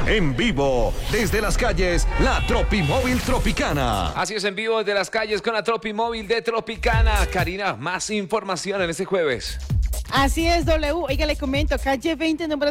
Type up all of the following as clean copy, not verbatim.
En vivo, desde las calles, la Tropimóvil Tropicana. Así es, en vivo desde las calles con la Tropimóvil de Tropicana. Karina, más información en este jueves. Así es, W. Oiga, le comento, calle 20, número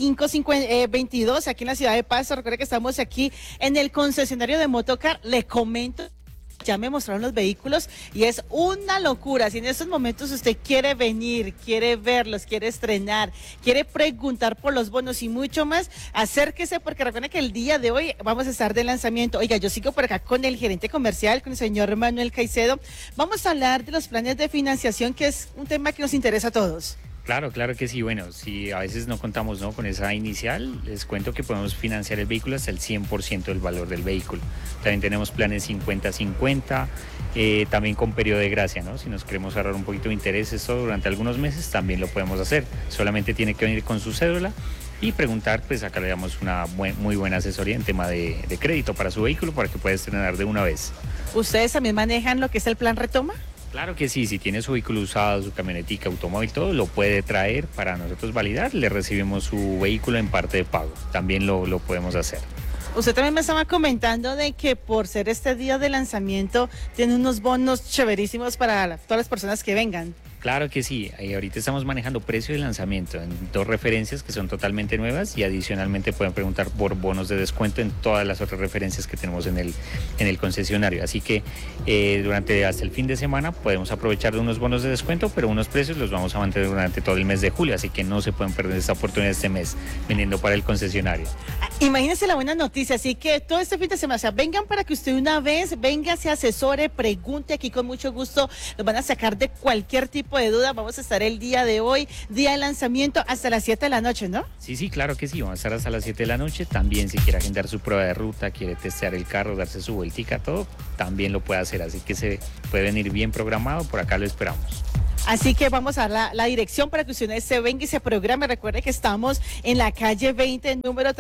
3522, aquí en la ciudad de Pasto. Recuerde que estamos aquí en el concesionario de Motocar. Le comento, ya me mostraron los vehículos y es una locura. Si en estos momentos usted quiere venir, quiere verlos, quiere estrenar, quiere preguntar por los bonos y mucho más, acérquese, porque recuerden que el día de hoy vamos a estar de lanzamiento. Oiga, yo sigo por acá con el gerente comercial, con el señor Manuel Caicedo. Vamos a hablar de los planes de financiación, que es un tema que nos interesa a todos. Claro que sí. Bueno, si a veces no contamos con esa inicial, les cuento que podemos financiar el vehículo hasta el 100% del valor del vehículo. También tenemos planes 50-50, también con periodo de gracia, ¿no? Si nos queremos ahorrar un poquito de intereses durante algunos meses, también lo podemos hacer. Solamente tiene que venir con su cédula y preguntar, pues acá le damos una muy buena asesoría en tema de crédito para su vehículo para que pueda estrenar de una vez. ¿Ustedes también manejan lo que es el plan Retoma? Claro que sí, si tiene su vehículo usado, su camionetica, automóvil, todo, lo puede traer para nosotros validar, le recibimos su vehículo en parte de pago, también lo podemos hacer. Usted también me estaba comentando de que por ser este día de lanzamiento tiene unos bonos chéverísimos para todas las personas que vengan. Claro que sí, ahorita estamos manejando precio de lanzamiento en 2 referencias que son totalmente nuevas y adicionalmente pueden preguntar por bonos de descuento en todas las otras referencias que tenemos en el concesionario. Así que hasta el fin de semana podemos aprovechar de unos bonos de descuento, pero unos precios los vamos a mantener durante todo el mes de julio, así que no se pueden perder esta oportunidad este mes viniendo para el concesionario. Imagínense la buena noticia, así que todo este fin de semana, o sea, vengan para que usted una vez venga, se asesore, pregunte, aquí con mucho gusto, los van a sacar de cualquier tipo de duda. Vamos a estar el día de hoy, día de lanzamiento, hasta las 7 de la noche, ¿no? Sí, claro que sí, vamos a estar hasta las 7 de la noche. También si quiere agendar su prueba de ruta, quiere testear el carro, darse su vueltica, todo, también lo puede hacer, así que se puede venir bien programado, por acá lo esperamos. Así que vamos a dar la dirección para que usted se venga y se programe. Recuerde que estamos en la calle 20, número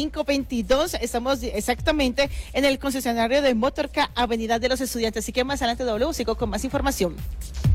3522. Estamos exactamente en el concesionario de Motorcar, Avenida de los Estudiantes. Así que más adelante, W, sigo con más información.